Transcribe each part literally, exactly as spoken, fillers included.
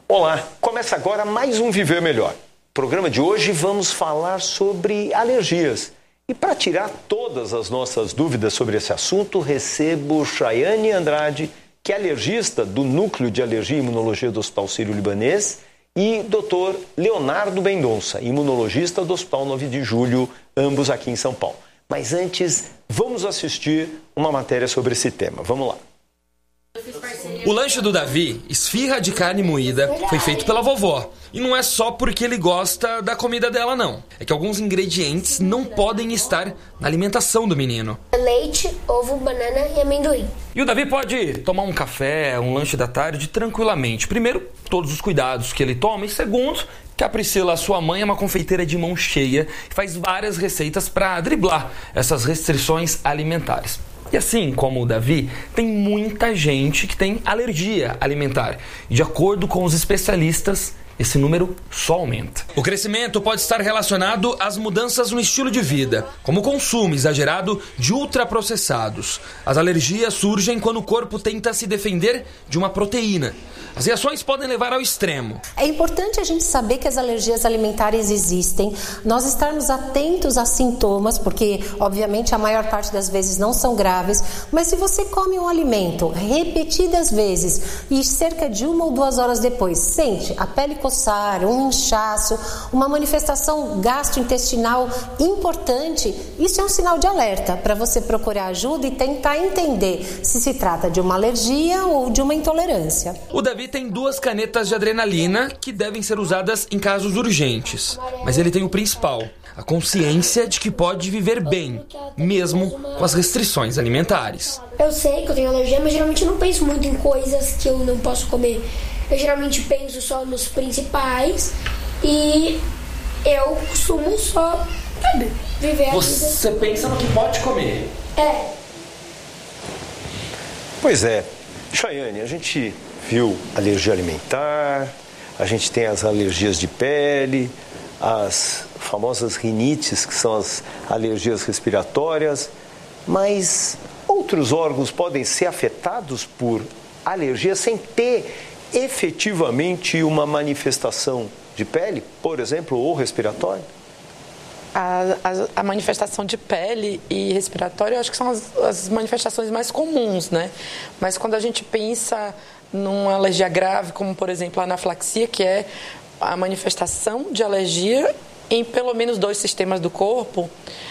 Olá, começa agora mais um Viver Melhor. No programa de hoje vamos falar sobre alergias. E para tirar todas as nossas dúvidas sobre esse assunto, recebo Chayane Andrade, que é alergista do Núcleo de Alergia e Imunologia do Hospital Sírio-Libanês, e doutor Leonardo Mendonça, imunologista do Hospital nove de julho, ambos aqui em São Paulo. Mas antes, vamos assistir uma matéria sobre esse tema. Vamos lá. O lanche do Davi, esfirra de carne moída, foi feito pela vovó. E não é só porque ele gosta da comida dela, não. É que alguns ingredientes não podem estar na alimentação do menino. Leite, ovo, banana e amendoim. E o Davi pode tomar um café, um lanche da tarde tranquilamente. Primeiro, todos os cuidados que ele toma. E segundo, que a Priscila, sua mãe, é uma confeiteira de mão cheia e faz várias receitas para driblar essas restrições alimentares. E assim como o Davi, tem muita gente que tem alergia alimentar. E de acordo com os especialistas, esse número só aumenta. O crescimento pode estar relacionado às mudanças no estilo de vida, como o consumo exagerado de ultraprocessados. As alergias surgem quando o corpo tenta se defender de uma proteína. As reações podem levar ao extremo. É importante a gente saber que as alergias alimentares existem, nós estarmos atentos a sintomas, porque obviamente a maior parte das vezes não são graves, mas se você come um alimento repetidas vezes e cerca de uma ou duas horas depois sente a pele coçar, um inchaço, uma manifestação gastrointestinal importante, isso é um sinal de alerta para você procurar ajuda e tentar entender se se trata de uma alergia ou de uma intolerância. O Davi tem duas canetas de adrenalina que devem ser usadas em casos urgentes, mas ele tem o principal, a consciência de que pode viver bem, mesmo com as restrições alimentares. Eu sei que eu tenho alergia, mas geralmente eu não penso muito em coisas que eu não posso comer. Eu geralmente penso só nos principais e eu costumo só, sabe, viver a vida. Você pensa no que pode comer? É. Pois é. Chayane, a gente viu alergia alimentar, a gente tem as alergias de pele, as famosas rinites, que são as alergias respiratórias, mas outros órgãos podem ser afetados por alergia sem ter efetivamente uma manifestação de pele, por exemplo, ou respiratória? A, a, a manifestação de pele e respiratória, eu acho que são as, as manifestações mais comuns, né? Mas quando a gente pensa numa alergia grave, como por exemplo a anafilaxia, que é a manifestação de alergia em pelo menos dois sistemas do corpo,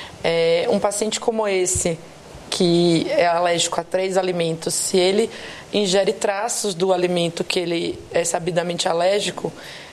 é, um paciente como esse, que é alérgico a três alimentos, se ele ingere traços do alimento que ele é sabidamente alérgico,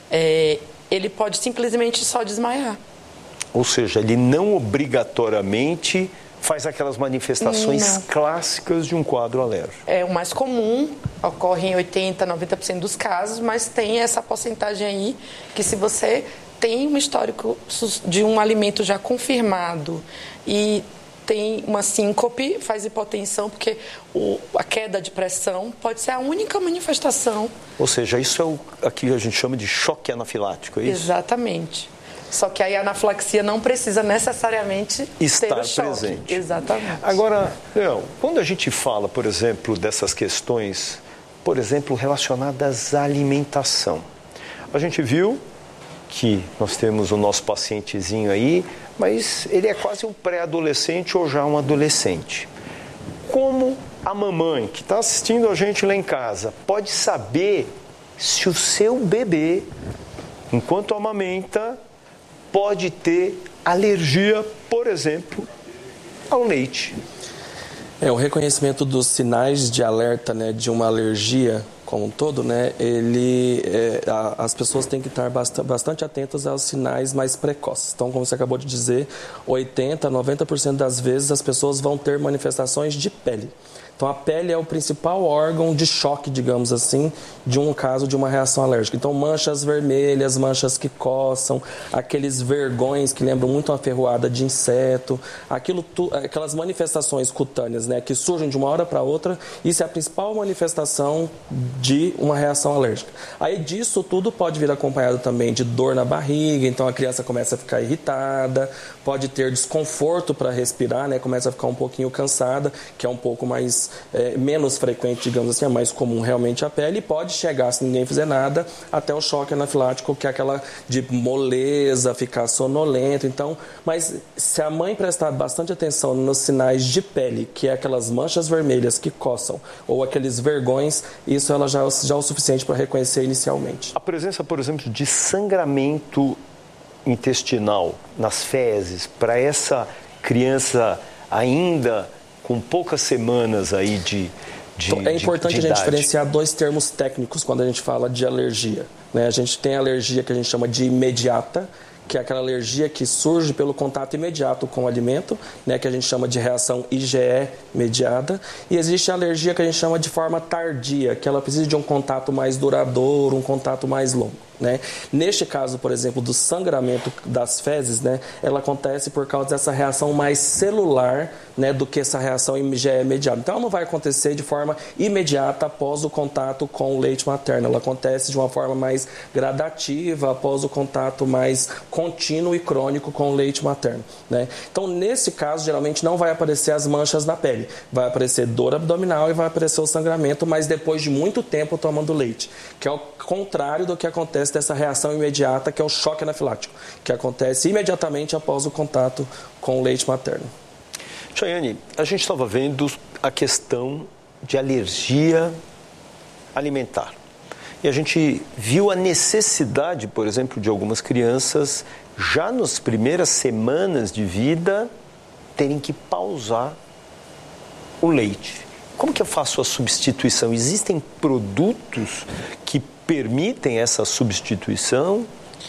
é, ele pode simplesmente só desmaiar. Ou seja, ele não obrigatoriamente faz aquelas manifestações não. clássicas de um quadro alérgico. É o mais comum, ocorre em oitenta por cento, noventa por cento dos casos, mas tem essa porcentagem aí que se você tem um histórico de um alimento já confirmado e tem uma síncope, faz hipotensão, porque o, a queda de pressão pode ser a única manifestação. Ou seja, isso é o aqui a gente chama de choque anafilático, é isso? Exatamente. Só que aí a anafilaxia não precisa necessariamente estar ter o choque. presente. Exatamente. Agora, Leão, quando a gente fala, por exemplo, dessas questões, por exemplo, relacionadas à alimentação, a gente viu que nós temos o nosso pacientezinho aí, mas ele é quase um pré-adolescente ou já um adolescente. Como a mamãe que está assistindo a gente lá em casa pode saber se o seu bebê, enquanto amamenta, pode ter alergia, por exemplo, ao leite? É, o reconhecimento dos sinais de alerta, né, de uma alergia como um todo, né, ele, é, a, as pessoas têm que estar bastante, bastante atentas aos sinais mais precoces. Então, como você acabou de dizer, oitenta, noventa por cento das vezes as pessoas vão ter manifestações de pele. Então, a pele é o principal órgão de choque, digamos assim, de um caso de uma reação alérgica. Então, manchas vermelhas, manchas que coçam, aqueles vergões que lembram muito uma ferroada de inseto, aquilo tu, aquelas manifestações cutâneas, né, que surgem de uma hora para outra, isso é a principal manifestação de uma reação alérgica. Aí, disso tudo pode vir acompanhado também de dor na barriga, então a criança começa a ficar irritada, pode ter desconforto para respirar, né, começa a ficar um pouquinho cansada, que é um pouco mais é, menos frequente, digamos assim, é mais comum realmente a pele, e pode chegar, se ninguém fizer nada, até o choque anafilático, que é aquela de moleza, ficar sonolento. Então, mas se a mãe prestar bastante atenção nos sinais de pele, que é aquelas manchas vermelhas que coçam, ou aqueles vergões, isso ela já, já é o suficiente para reconhecer inicialmente. A presença, por exemplo, de sangramento intestinal nas fezes, para essa criança ainda com poucas semanas aí de, de então, é importante de, de a gente idade. diferenciar dois termos técnicos quando a gente fala de alergia, né? A gente tem a alergia que a gente chama de imediata, que é aquela alergia que surge pelo contato imediato com o alimento, né, que a gente chama de reação I G E mediada, e existe a alergia que a gente chama de forma tardia, que ela precisa de um contato mais duradouro, um contato mais longo. Né? Neste caso, por exemplo, do sangramento das fezes, né, ela acontece por causa dessa reação mais celular, né, do que essa reação I G E imediata. Então, ela não vai acontecer de forma imediata após o contato com o leite materno. Ela acontece de uma forma mais gradativa após o contato mais contínuo e crônico com o leite materno. Né? Então, nesse caso, geralmente não vai aparecer as manchas na pele. Vai aparecer dor abdominal e vai aparecer o sangramento, mas depois de muito tempo tomando leite, que é o contrário do que acontece dessa reação imediata, que é o choque anafilático, que acontece imediatamente após o contato com o leite materno. Chayane, a gente estava vendo a questão de alergia alimentar. E a gente viu a necessidade, por exemplo, de algumas crianças, já nas primeiras semanas de vida, terem que pausar o leite. Como que eu faço a substituição? Existem produtos que permitem essa substituição?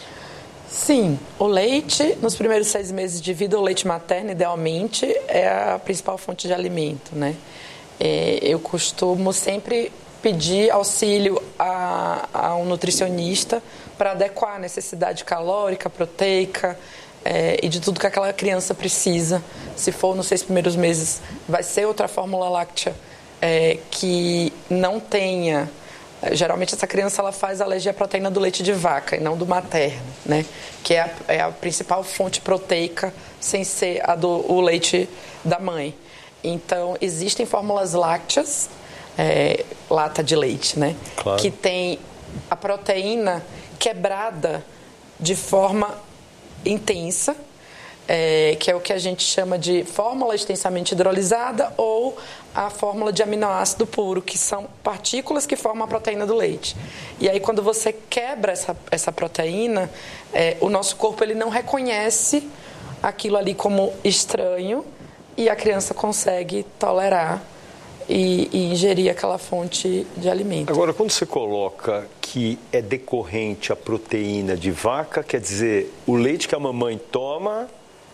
Sim, o leite, nos primeiros seis meses de vida, o leite materno, idealmente, é a principal fonte de alimento, né? É, eu costumo sempre pedir auxílio a, a um nutricionista para adequar a necessidade calórica, proteica é, e de tudo que aquela criança precisa. Se for nos seis primeiros meses, vai ser outra fórmula láctea é, que não tenha... Geralmente essa criança ela faz alergia à proteína do leite de vaca e não do materno, né? Que é a, é a principal fonte proteica sem ser a do o leite da mãe. Então, existem fórmulas lácteas, é, lata de leite, né? Claro. Que tem a proteína quebrada de forma intensa, é, que é o que a gente chama de fórmula extensamente hidrolisada ou a fórmula de aminoácido puro, que são partículas que formam a proteína do leite. E aí, quando você quebra essa, essa proteína, é, o nosso corpo ele não reconhece aquilo ali como estranho e a criança consegue tolerar e, e ingerir aquela fonte de alimento. Agora, quando você coloca que é decorrente a proteína de vaca, quer dizer, o leite que a mamãe toma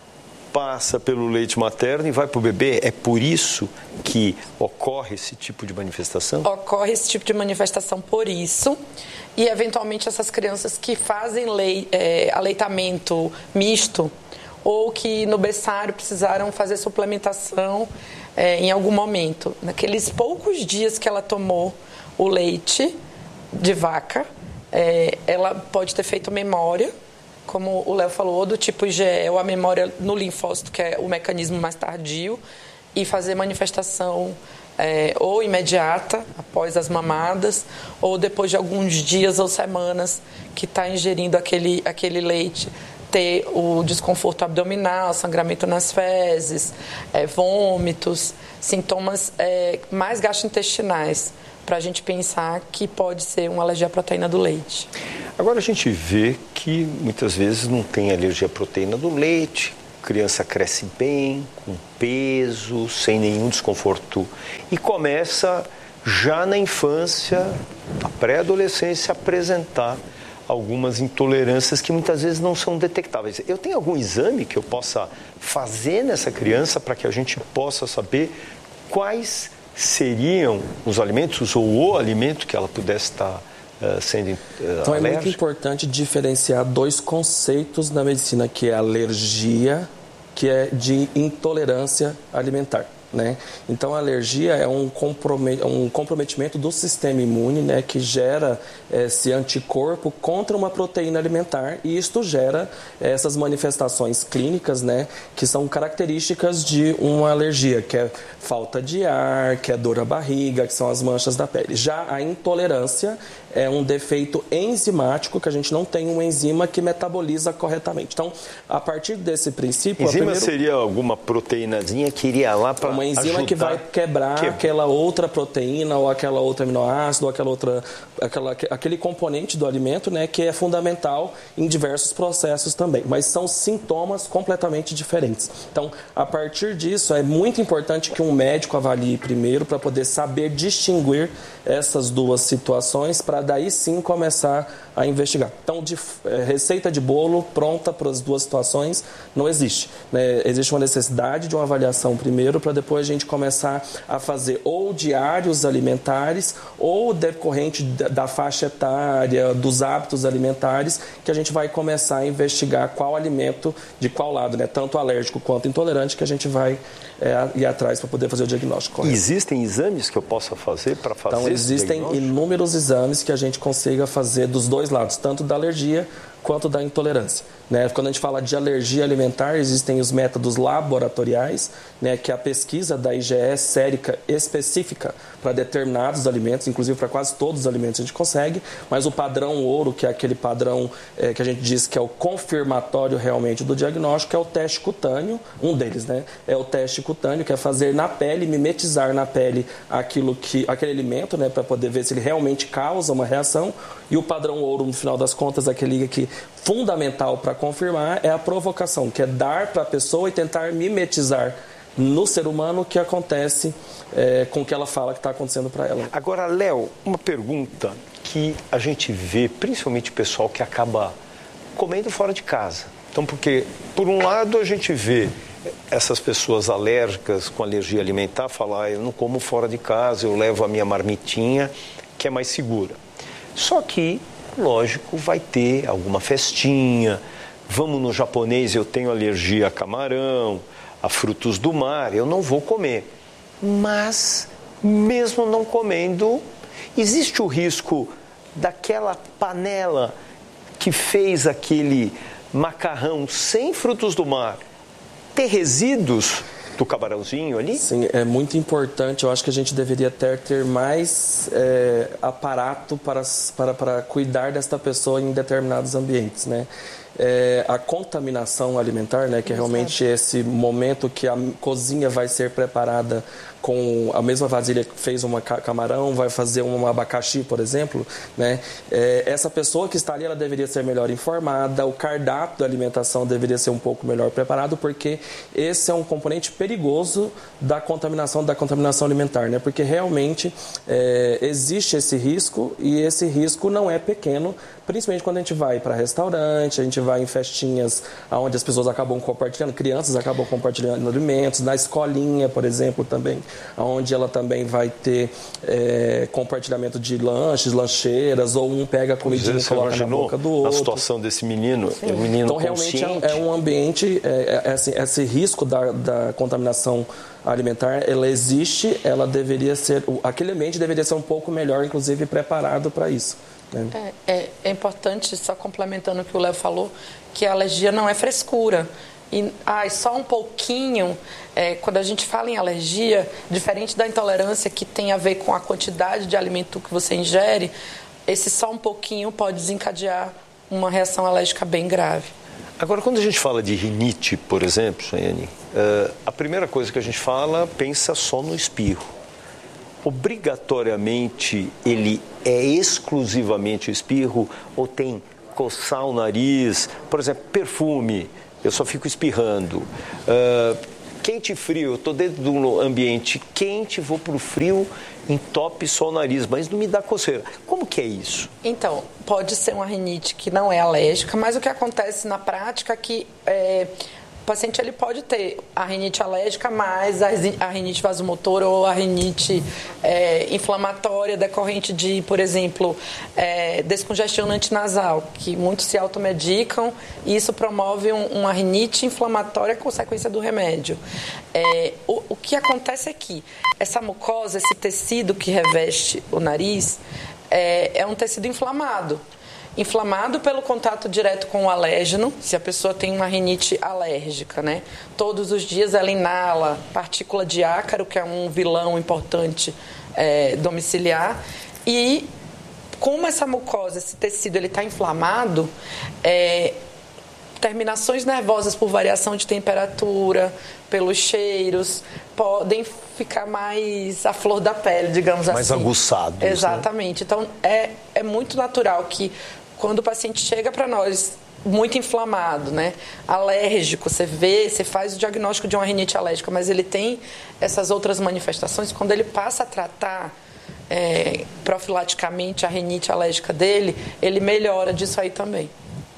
passa pelo leite materno e vai para o bebê. É por isso que ocorre esse tipo de manifestação? Ocorre esse tipo de manifestação por isso. E, eventualmente, essas crianças que fazem lei, é, aleitamento misto ou que no berçário precisaram fazer suplementação é, em algum momento. Naqueles poucos dias que ela tomou o leite de vaca, é, ela pode ter feito memória, como o Léo falou, ou do tipo I G E, ou a memória no linfócito, que é o mecanismo mais tardio, e fazer manifestação é, ou imediata, após as mamadas, ou depois de alguns dias ou semanas que está ingerindo aquele, aquele leite, ter o desconforto abdominal, sangramento nas fezes, é, vômitos, sintomas é, mais gastrointestinais, para a gente pensar que pode ser uma alergia à proteína do leite. Agora a gente vê que muitas vezes não tem alergia à proteína do leite, a criança cresce bem, com peso, sem nenhum desconforto e começa já na infância, na pré-adolescência, a apresentar algumas intolerâncias que muitas vezes não são detectáveis. Eu tenho algum exame que eu possa fazer nessa criança para que a gente possa saber quais seriam os alimentos ou o alimento que ela pudesse estar uh, sendo uh, Então alérgica? É muito importante diferenciar dois conceitos na medicina, que é alergia, que é de intolerância alimentar. né? Então, a alergia é um comprometimento do sistema imune, né, que gera esse anticorpo contra uma proteína alimentar, e isto gera essas manifestações clínicas, né, que são características de uma alergia, que é falta de ar, que é dor à barriga, que são as manchas da pele. Já a intolerância é um defeito enzimático, que a gente não tem uma enzima que metaboliza corretamente. Então, a partir desse princípio... Enzima primeiro... seria alguma proteínazinha que iria lá para uma enzima ajudar... que vai quebrar que... aquela outra proteína, ou aquela outra aminoácido, ou aquela outra, aquela, aquele componente do alimento, né, que é fundamental em diversos processos também. Mas são sintomas completamente diferentes. Então, a partir disso, é muito importante que um médico avalie primeiro para poder saber distinguir essas duas situações, para daí sim começar a investigar. Então, de, é, receita de bolo pronta para as duas situações não existe, né? Existe uma necessidade de uma avaliação primeiro, para depois a gente começar a fazer ou diários alimentares, ou decorrente da, da faixa etária, dos hábitos alimentares, que a gente vai começar a investigar qual alimento, de qual lado, né? Tanto alérgico quanto intolerante, que a gente vai é, ir atrás para poder fazer o diagnóstico correto. Existem exames que eu possa fazer para fazer então, esse existem diagnóstico? inúmeros exames que a gente consiga fazer dos dois lados, tanto da alergia quanto da intolerância, né? Quando a gente fala de alergia alimentar, existem os métodos laboratoriais, né, que é a pesquisa da I G E sérica específica para determinados alimentos, inclusive para quase todos os alimentos a gente consegue, mas o padrão ouro, que é aquele padrão é, que a gente diz que é o confirmatório realmente do diagnóstico, é o teste cutâneo, um deles, né, é o teste cutâneo, que é fazer na pele, mimetizar na pele aquilo que, aquele alimento, né, para poder ver se ele realmente causa uma reação, e o padrão ouro, no final das contas, aquele que fundamental para confirmar é a provocação, que é dar para a pessoa e tentar mimetizar no ser humano o que acontece é, com o que ela fala que está acontecendo para ela. Agora, Léo, uma pergunta que a gente vê, principalmente o pessoal que acaba comendo fora de casa. Então, porque, por um lado, a gente vê essas pessoas alérgicas com alergia alimentar falar, ah, eu não como fora de casa, eu levo a minha marmitinha, que é mais segura. Só que, lógico, vai ter alguma festinha, vamos no japonês, eu tenho alergia a camarão, a frutos do mar, eu não vou comer. Mas, mesmo não comendo, existe o risco daquela panela que fez aquele macarrão sem frutos do mar ter resíduos do camarãozinho ali? Sim, é muito importante. Eu acho que a gente deveria ter, ter mais é, aparato para, para, para cuidar desta pessoa em determinados ambientes, né? É, a contaminação alimentar, né, que é realmente esse momento que a cozinha vai ser preparada com a mesma vasilha que fez um camarão, vai fazer um abacaxi, por exemplo, né? É, essa pessoa que está ali, ela deveria ser melhor informada, o cardápio da alimentação deveria ser um pouco melhor preparado, porque esse é um componente perigoso da contaminação, da contaminação alimentar, né? Porque realmente é, existe esse risco, e esse risco não é pequeno, principalmente quando a gente vai para restaurante, a gente vai em festinhas onde as pessoas acabam compartilhando, crianças acabam compartilhando alimentos, na escolinha, por exemplo, também, onde ela também vai ter é, compartilhamento de lanches, lancheiras, ou um pega a comidinha e coloca na boca do outro. A situação desse menino, é um menino então, realmente é, é um ambiente, é, é, esse, esse risco da, da contaminação alimentar, ela existe, ela deveria ser, aquele ambiente deveria ser um pouco melhor, inclusive, preparado para isso. É, é, é importante, só complementando o que o Léo falou, que a alergia não é frescura. E ah, só um pouquinho, é, quando a gente fala em alergia, diferente da intolerância, que tem a ver com a quantidade de alimento que você ingere, esse só um pouquinho pode desencadear uma reação alérgica bem grave. Agora, quando a gente fala de rinite, por exemplo, Chayane, uh, a primeira coisa que a gente fala, pensa só no espirro. Obrigatoriamente ele é exclusivamente o espirro, ou tem coçar o nariz, por exemplo, perfume, eu só fico espirrando. Uh, quente e frio, eu estou dentro de um ambiente quente, vou para o frio, entope só o nariz, mas não me dá coceira. Como que é isso? Então, pode ser uma rinite que não é alérgica, mas o que acontece na prática é que... É, paciente ele pode ter a rinite alérgica mais a rinite vasomotora ou a rinite é, inflamatória decorrente de, por exemplo, é, descongestionante nasal, que muitos se automedicam e isso promove um, uma rinite inflamatória consequência do remédio. É, o, o que acontece é que essa mucosa, esse tecido que reveste o nariz, é, é um tecido inflamado. Inflamado pelo contato direto com o alérgeno, se a pessoa tem uma rinite alérgica, né? Todos os dias ela inala partícula de ácaro, que é um vilão importante é, domiciliar, e como essa mucosa, esse tecido, ele está inflamado, é, terminações nervosas por variação de temperatura, pelos cheiros, podem ficar mais à flor da pele, digamos mais assim. Mais aguçados. Exatamente. Né? Então, é, é muito natural que quando o paciente chega para nós muito inflamado, né, alérgico, você vê, você faz o diagnóstico de uma rinite alérgica, mas ele tem essas outras manifestações, quando ele passa a tratar é, profilaticamente a rinite alérgica dele, ele melhora disso aí também.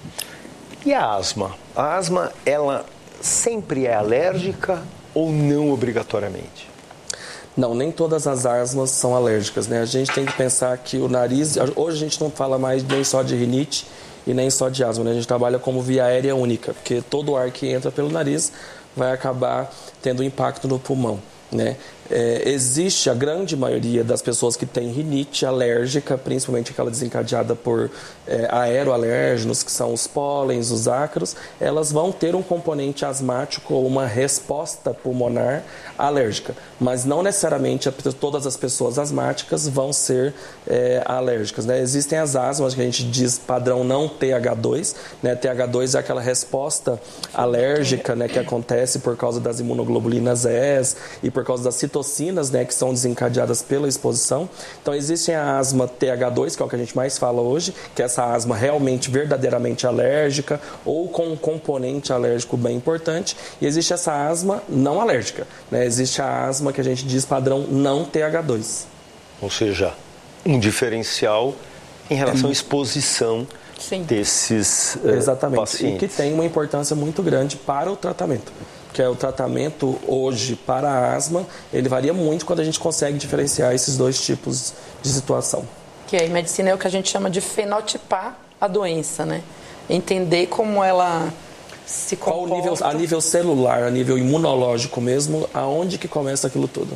E a asma? A asma, ela sempre é alérgica ou não obrigatoriamente? Não, nem todas as asmas são alérgicas, né? A gente tem que pensar que o nariz... Hoje a gente não fala mais nem só de rinite e nem só de asma, né? A gente trabalha como via aérea única, porque todo o ar que entra pelo nariz vai acabar tendo impacto no pulmão, né? É, existe a grande maioria das pessoas que tem rinite alérgica, principalmente aquela desencadeada por é, aeroalérgenos, que são os pólens, os ácaros, elas vão ter um componente asmático ou uma resposta pulmonar alérgica, mas não necessariamente todas as pessoas asmáticas vão ser é, alérgicas, né? Existem as asmas que a gente diz padrão não T H dois, né? T H dois é aquela resposta alérgica, né, que acontece por causa das imunoglobulinas S e por causa das citocinas, né, que são desencadeadas pela exposição. Então, existe a asma T H dois, que é o que a gente mais fala hoje, que é essa asma realmente, verdadeiramente alérgica ou com um componente alérgico bem importante. E existe essa asma não alérgica, né? Existe a asma que a gente diz padrão não T H dois. Ou seja, um diferencial em relação à exposição Sim. desses uh, Exatamente. pacientes. E que tem uma importância muito grande para o tratamento. Que é o tratamento hoje para a asma, ele varia muito quando a gente consegue diferenciar esses dois tipos de situação. Que aí, medicina é o que a gente chama de fenotipar a doença, né? Entender como ela se comporta. Qual o nível, a nível celular, a nível imunológico mesmo, aonde que começa aquilo tudo?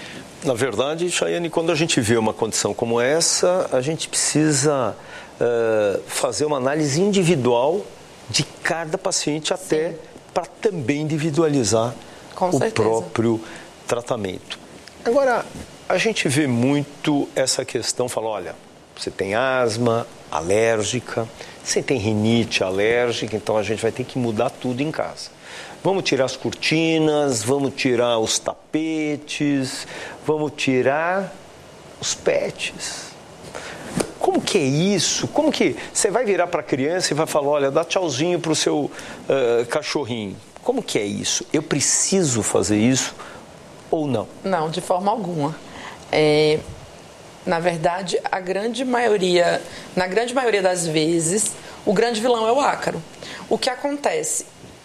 Na verdade, Chayane, quando a gente vê uma condição como essa, a gente precisa uh, fazer uma análise individual de cada paciente até... Sim. para também individualizar Com o certeza. próprio tratamento. Agora, a gente vê muito essa questão, fala, olha, você tem asma alérgica, você tem rinite alérgica, então a gente vai ter que mudar tudo em casa. Vamos tirar as cortinas, vamos tirar os tapetes, vamos tirar os pets. Como que é isso? Como que você vai virar para a criança e vai falar, olha, dá tchauzinho para o seu uh, cachorrinho? Como que é isso? Eu preciso fazer isso ou não? Não, de forma alguma. É, na verdade, a grande maioria, na grande maioria das vezes, o grande vilão é o ácaro. O que acontece?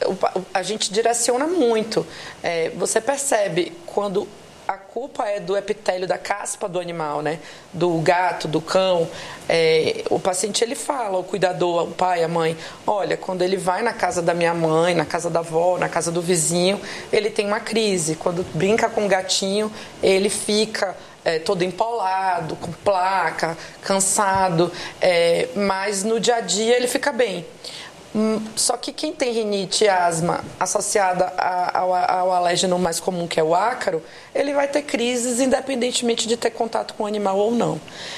A gente direciona muito. É, você percebe quando... A culpa é do epitélio da caspa do animal, né? Do gato, do cão. É, o paciente, ele fala, o cuidador, o pai, a mãe, olha, quando ele vai na casa da minha mãe, na casa da avó, na casa do vizinho, ele tem uma crise. Quando brinca com o gatinho, ele fica é, todo empolado, com placa, cansado, é, mas no dia a dia ele fica bem. Só que quem tem rinite e asma associada ao, ao alérgeno mais comum, que é o ácaro, ele vai ter crises independentemente de ter contato com o animal ou não.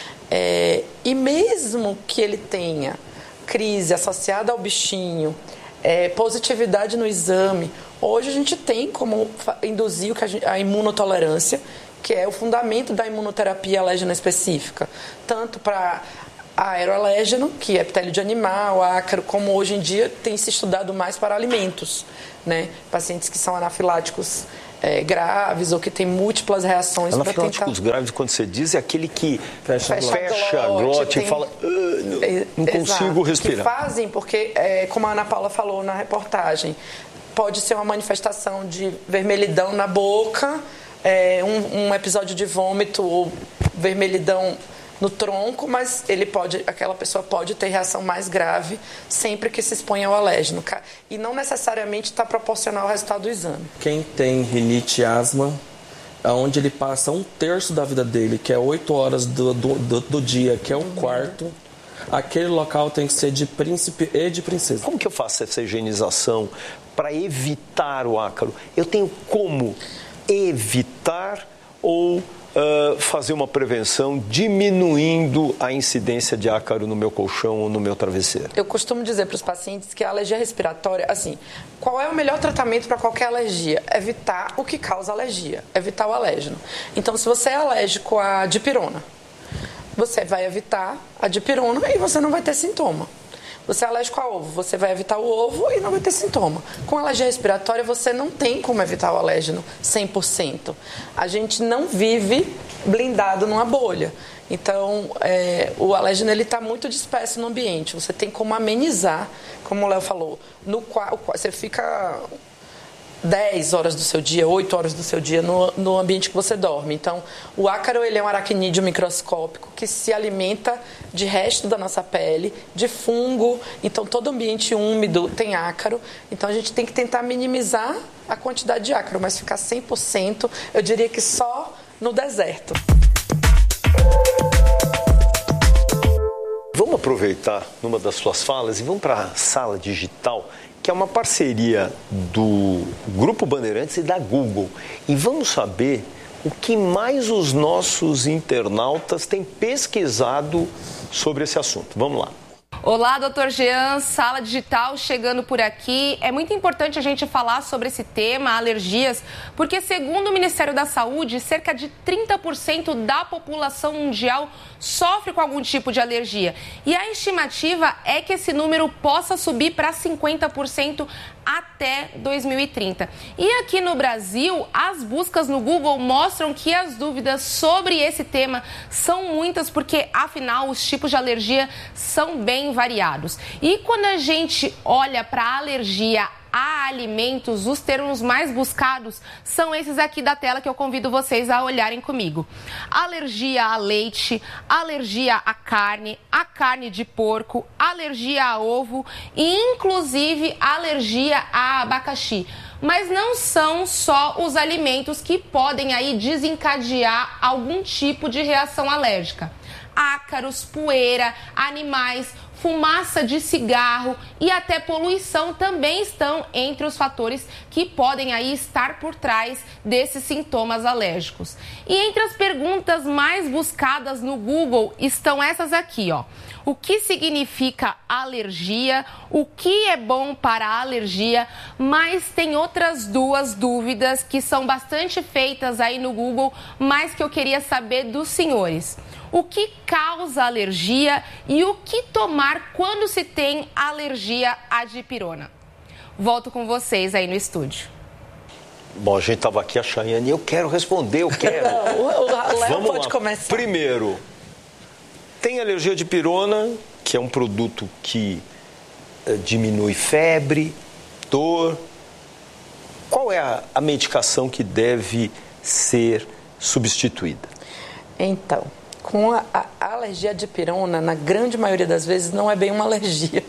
É, e mesmo que ele tenha crise associada ao bichinho, é, positividade no exame, hoje a gente tem como induzir o que a, gente, a imunotolerância, que é o fundamento da imunoterapia alérgena específica, tanto para aeroalérgeno, que é epitélio de animal, ácaro, como hoje em dia tem se estudado mais para alimentos, né? Pacientes que são anafiláticos é, graves ou que têm múltiplas reações para tentar... Anafiláticos graves, quando você diz, é aquele que fecha, fecha a glote tem... e fala, ah, não, não consigo respirar. Que fazem, porque, é, como a Ana Paula falou na reportagem, pode ser uma manifestação de vermelhidão na boca, é, um, um episódio de vômito ou vermelhidão no tronco, mas ele pode, aquela pessoa pode ter reação mais grave sempre que se exponha ao alérgeno. E não necessariamente está proporcional ao resultado do exame. Quem tem rinite e asma, onde ele passa um terço da vida dele, que é oito horas do, do, do, do dia, que é um quarto, aquele local tem que ser de príncipe e de princesa. Como que eu faço essa higienização para evitar o ácaro? Eu tenho como evitar ou uh, fazer uma prevenção diminuindo a incidência de ácaro no meu colchão ou no meu travesseiro? Eu costumo dizer para os pacientes que a alergia respiratória, assim, qual é o melhor tratamento para qualquer alergia? Evitar o que causa alergia, evitar o alérgeno. Então, se você é alérgico à dipirona, você vai evitar a dipirona e você não vai ter sintoma. Você é alérgico a ovo, você vai evitar o ovo e não vai ter sintoma. Com alergia respiratória, você não tem como evitar o alérgeno cem por cento. A gente não vive blindado numa bolha. Então, é, o alérgeno está muito disperso no ambiente. Você tem como amenizar, como o Léo falou, no qual você fica dez horas do seu dia, oito horas do seu dia no, no ambiente que você dorme. Então, o ácaro ele é um aracnídeo microscópico que se alimenta de resto da nossa pele, de fungo. Então, todo ambiente úmido tem ácaro. Então, a gente tem que tentar minimizar a quantidade de ácaro, mas ficar cem por cento, eu diria que só no deserto. Vamos aproveitar numa das suas falas e vamos para a Sala Digital, que é uma parceria do Grupo Bandeirantes e da Google. E vamos saber o que mais os nossos internautas têm pesquisado sobre esse assunto. Vamos lá. Olá, doutor Jean, Sala Digital chegando por aqui. É muito importante a gente falar sobre esse tema, alergias, porque segundo o Ministério da Saúde, cerca de trinta por cento da população mundial sofre com algum tipo de alergia. E a estimativa é que esse número possa subir para cinquenta por cento até dois mil e trinta. E aqui no Brasil, as buscas no Google mostram que as dúvidas sobre esse tema são muitas, porque afinal os tipos de alergia são bem variados. E quando a gente olha para a alergia a alimentos, os termos mais buscados são esses aqui da tela que eu convido vocês a olharem comigo. Alergia a leite, alergia à carne, a carne de porco, alergia a ovo e inclusive alergia a abacaxi. Mas não são só os alimentos que podem aí desencadear algum tipo de reação alérgica. Ácaros, poeira, animais, fumaça de cigarro e até poluição também estão entre os fatores que podem aí estar por trás desses sintomas alérgicos. E entre as perguntas mais buscadas no Google estão essas aqui, ó. O que significa alergia? O que é bom para a alergia? Mas tem outras duas dúvidas que são bastante feitas aí no Google, mas que eu queria saber dos senhores. O que causa alergia e o que tomar quando se tem alergia à dipirona? Volto com vocês aí no estúdio. Bom, a gente estava aqui, a Chayane, eu quero responder, eu quero. o Léo Vamos pode lá. começar. Primeiro, tem alergia à dipirona, que é um produto que eh, diminui febre, dor. Qual é a, a medicação que deve ser substituída? Então, com a, a, a alergia à dipirona, na grande maioria das vezes, não é bem uma alergia.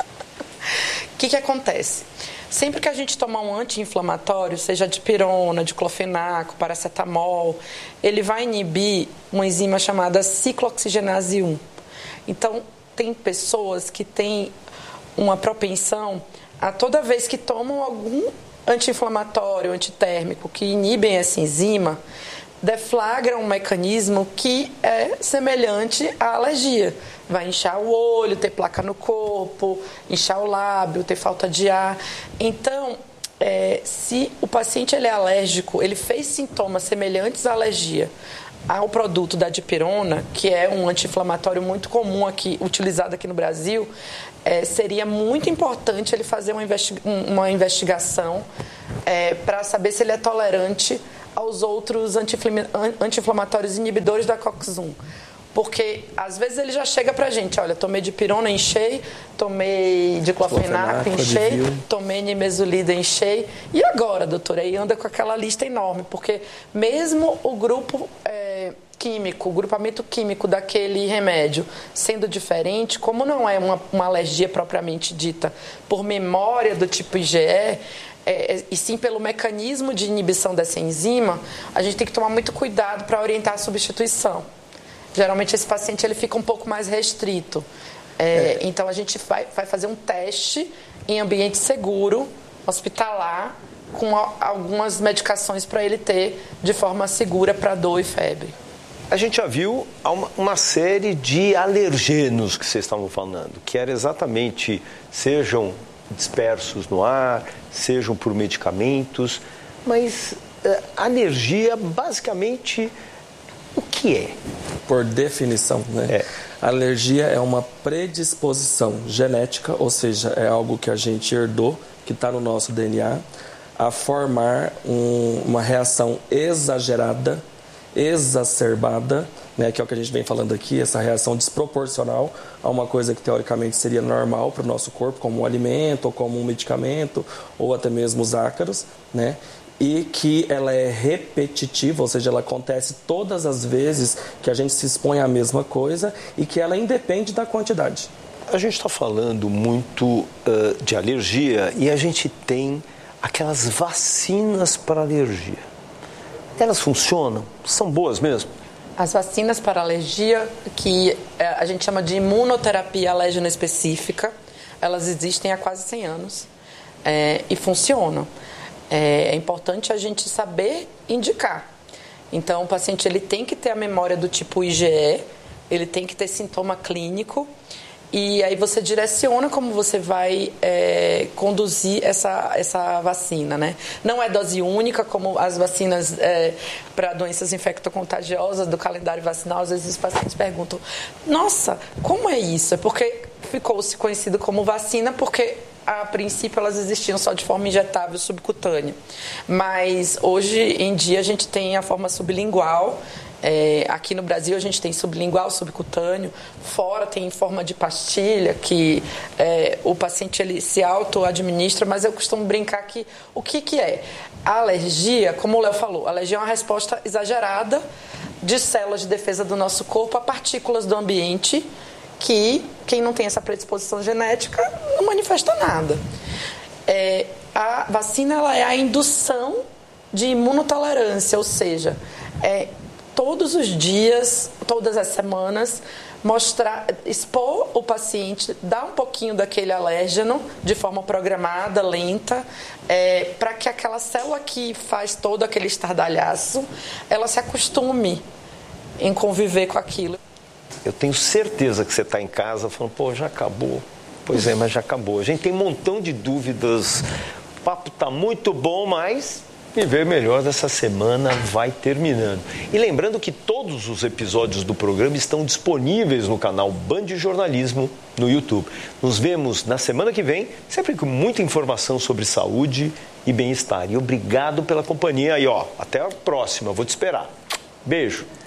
O que que acontece? Sempre que a gente tomar um anti-inflamatório, seja dipirona, diclofenaco, paracetamol, ele vai inibir uma enzima chamada ciclooxigenase um. Então, tem pessoas que têm uma propensão a toda vez que tomam algum anti-inflamatório, antitérmico, que inibem essa enzima, deflagra um mecanismo que é semelhante à alergia. Vai inchar o olho, ter placa no corpo, inchar o lábio, ter falta de ar. Então, é, se o paciente ele é alérgico, ele fez sintomas semelhantes à alergia ao produto da dipirona, que é um anti-inflamatório muito comum aqui, utilizado aqui no Brasil, é, seria muito importante ele fazer uma, investi- uma investigação é, para saber se ele é tolerante aos outros anti-inflamatórios inibidores da C O X um. Porque, às vezes, ele já chega pra gente, olha, tomei dipirona, enchei, tomei diclofenaco, enchei, tomei nimesulida, enchei. E agora, doutora? Aí anda com aquela lista enorme, porque mesmo o grupo é, químico, o grupamento químico daquele remédio sendo diferente, como não é uma, uma alergia propriamente dita por memória do tipo I G E, É, e sim pelo mecanismo de inibição dessa enzima, a gente tem que tomar muito cuidado para orientar a substituição. Geralmente esse paciente ele fica um pouco mais restrito. É, é. Então a gente vai, vai fazer um teste em ambiente seguro, hospitalar, com a, algumas medicações para ele ter de forma segura para dor e febre. A gente já viu uma, uma série de alergenos que vocês estavam falando, que era exatamente, sejam dispersos no ar, sejam por medicamentos, mas uh, alergia, basicamente, o que é? Por definição, né? É. Alergia é uma predisposição genética, ou seja, é algo que a gente herdou, que está no nosso D N A, a formar um, uma reação exagerada, exacerbada, né, que é o que a gente vem falando aqui, essa reação desproporcional a uma coisa que teoricamente seria normal para o nosso corpo, como um alimento, ou como um medicamento, ou até mesmo os ácaros, né, e que ela é repetitiva, ou seja, ela acontece todas as vezes que a gente se expõe à mesma coisa e que ela independe da quantidade. A gente está falando muito uh, de alergia e a gente tem aquelas vacinas para alergia. Elas funcionam? São boas mesmo? As vacinas para alergia, que a gente chama de imunoterapia alérgena específica, elas existem há quase cem anos é, e funcionam. É, é importante a gente saber indicar. Então, o paciente ele tem que ter a memória do tipo I G E, ele tem que ter sintoma clínico, e aí você direciona como você vai é, conduzir essa, essa vacina, né? Não é dose única, como as vacinas é, para doenças infectocontagiosas do calendário vacinal. Às vezes os pacientes perguntam, nossa, como é isso? É porque ficou-se conhecido como vacina porque a princípio elas existiam só de forma injetável subcutânea. Mas hoje em dia a gente tem a forma sublingual. É, aqui no Brasil a gente tem sublingual, subcutâneo, fora tem em forma de pastilha, que é, o paciente ele se auto-administra, mas eu costumo brincar que o que, que é? A alergia, como o Léo falou, a alergia é uma resposta exagerada de células de defesa do nosso corpo a partículas do ambiente, que quem não tem essa predisposição genética não manifesta nada. É, a vacina ela é a indução de imunotolerância, ou seja, é todos os dias, todas as semanas, mostrar, expor o paciente, dar um pouquinho daquele alérgeno de forma programada, lenta, é, para que aquela célula que faz todo aquele estardalhaço, ela se acostume em conviver com aquilo. Eu tenho certeza que você está em casa falando, pô, já acabou. Pois é, mas já acabou. A gente tem um montão de dúvidas, o papo está muito bom, mas Viver Melhor dessa semana vai terminando. E lembrando que todos os episódios do programa estão disponíveis no canal Band Jornalismo no YouTube. Nos vemos na semana que vem, sempre com muita informação sobre saúde e bem-estar. E obrigado pela companhia aí, ó. Até a próxima, vou te esperar. Beijo.